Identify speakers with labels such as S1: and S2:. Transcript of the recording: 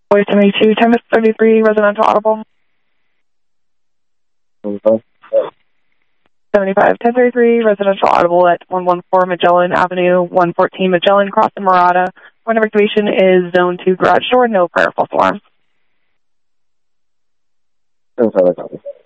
S1: Voice 72, 1033, residential audible. 75, 1033, residential audible at 114 Magellan Avenue, 114 Magellan, cross the Murata. Point of evacuation is zone 2 garage door, no prior false alarm.
S2: 75,